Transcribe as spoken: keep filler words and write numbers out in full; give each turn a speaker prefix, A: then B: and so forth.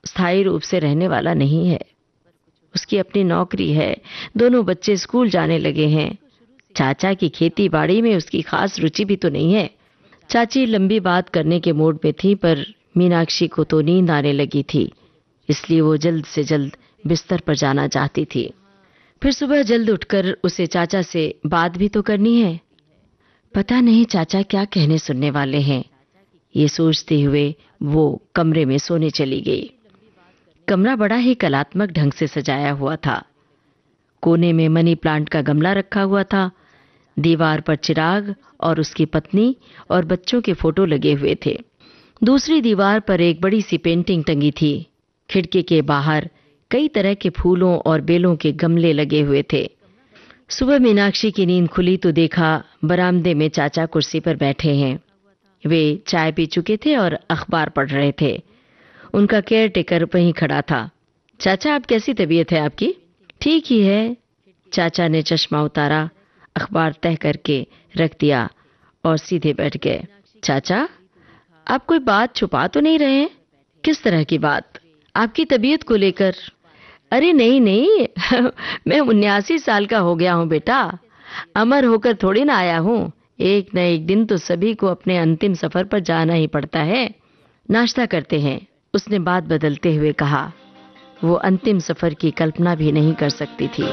A: स्थायी रूप से रहने वाला नहीं है। उसकी अपनी नौकरी है, दोनों बच्चे स्कूल जाने लगे हैं। चाचा की खेती बाड़ी में उसकी खास रुचि भी तो नहीं है। चाची लंबी बात करने के मूड में थी, पर मीनाक्षी को तो नींद आने लगी थी, इसलिए वो जल्द से जल्द बिस्तर पर जाना चाहती थी। फिर सुबह जल्द उठकर उसे चाचा से बात भी तो करनी है। पता नहीं चाचा क्या कहने सुनने वाले हैं, ये सोचते हुए वो कमरे में सोने चली गई। कमरा बड़ा ही कलात्मक ढंग से सजाया हुआ था। कोने में मनी प्लांट का गमला रखा हुआ था। दीवार पर चिराग और उसकी पत्नी और बच्चों के फोटो लगे हुए थे। दूसरी दीवार पर एक बड़ी सी पेंटिंग टंगी थी। खिड़की के बाहर कई तरह के फूलों और बेलों के गमले लगे हुए थे। सुबह मीनाक्षी की नींद खुली तो देखा बरामदे में चाचा कुर्सी पर बैठे हैं। वे चाय पी चुके थे और अखबार पढ़ रहे थे। उनका केयर टेकर वहीं खड़ा था। चाचा, आप कैसी तबीयत है आपकी? ठीक ही है। चाचा ने चश्मा उतारा, अखबार तह करके रख दिया और सीधे बैठ गए। चाचा, आप कोई बात छुपा तो नहीं रहे हैं? किस तरह की बात? आपकी तबीयत को लेकर। अरे नहीं नहीं मैं उन्यासी साल का हो गया हूँ बेटा, अमर होकर थोड़ी ना आया हूँ। एक न एक दिन तो सभी को अपने अंतिम सफर पर जाना ही पड़ता है। नाश्ता करते हैं, उसने बात बदलते हुए कहा। वो अंतिम सफर की कल्पना भी नहीं कर सकती थी।